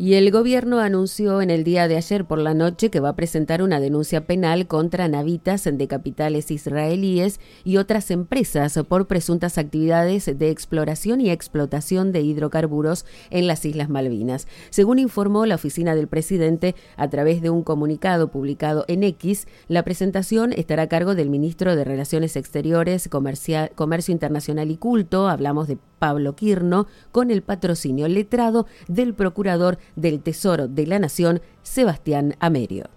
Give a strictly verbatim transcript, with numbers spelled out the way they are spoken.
Y el gobierno anunció en el día de ayer por la noche que va a presentar una denuncia penal contra navitas de capitales israelíes y otras empresas por presuntas actividades de exploración y explotación de hidrocarburos en las Islas Malvinas. Según informó la oficina del presidente a través de un comunicado publicado en X, la presentación estará a cargo del ministro de Relaciones Exteriores, Comercial, Comercio Internacional y Culto, hablamos de Pablo Quirno, con el patrocinio letrado del procurador del Tesoro de la Nación, Sebastián Amerio.